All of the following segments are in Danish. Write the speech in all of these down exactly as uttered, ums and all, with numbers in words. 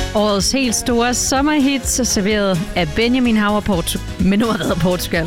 Årets helt store sommerhits er serveret af Benjamin Haver Portu- med nummeret Portugal.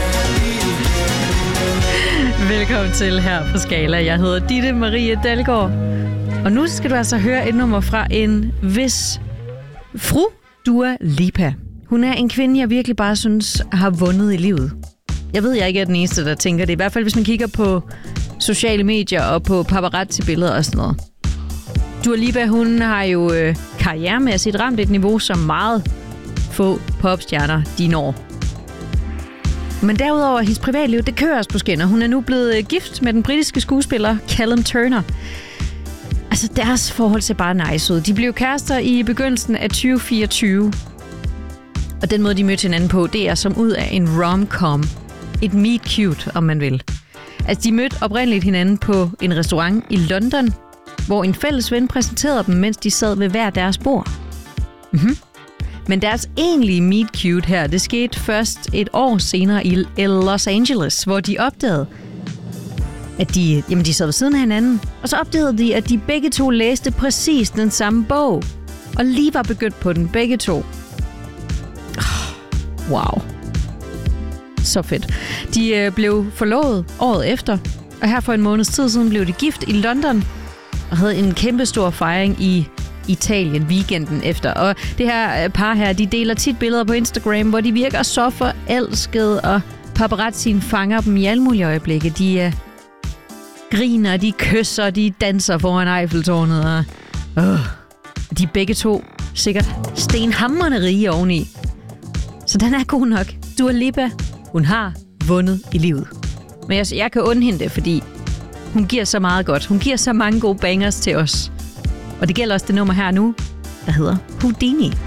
Velkommen til her på Skala. Jeg hedder Ditte Marie Dalgaard. Og nu skal du altså høre et nummer fra en vis fru Dua Lipa. Hun er en kvinde, jeg virkelig bare synes har vundet i livet. Jeg ved, jeg ikke er den eneste, der tænker det. I hvert fald, hvis man kigger på sociale medier og på paparazzi-billeder og sådan noget. Dua Lipa, hun har jo øh, karrieremæssigt ramt et niveau, som meget få popstjerner de når. Men derudover, hendes privatliv, det kører også på skinner. Hun er nu blevet gift med den britiske skuespiller Callum Turner. Altså, deres forhold ser bare nice ud. De blev kærester i begyndelsen af tyve fireogtyve. Og den måde, de mødte hinanden på, det er som ud af en rom-com. Et meet cute, om man vil. Altså, de mødte oprindeligt hinanden på en restaurant i London, hvor en fælles ven præsenterede dem, mens de sad ved hver deres bord. Mm-hmm. Men deres egentlige meet cute her, det skete først et år senere i Los Angeles, hvor de opdagede, at de, jamen de sad ved siden af hinanden, og så opdagede de, at de begge to læste præcis den samme bog, og lige var begyndt på den begge to. Oh, wow. Så fedt. De øh, blev forlovet året efter, og her for en måneds tid siden blev de gift i London, og havde en kæmpe stor fejring i Italien weekenden efter. Og det her par her, de deler tit billeder på Instagram, hvor de virker så forelskede, og paparazzien fanger dem i alle mulige øjeblikke. De uh, griner, de kysser, de danser foran Eiffeltårnet, og uh, de er begge to sikkert stenhamrende rige oveni. Så den er god nok. Dua Lipa, hun har vundet i livet. Men jeg, jeg kan undre hende det, fordi hun giver så meget godt. Hun giver så mange gode bangers til os. Og det gælder også det nummer her nu, der hedder Houdini.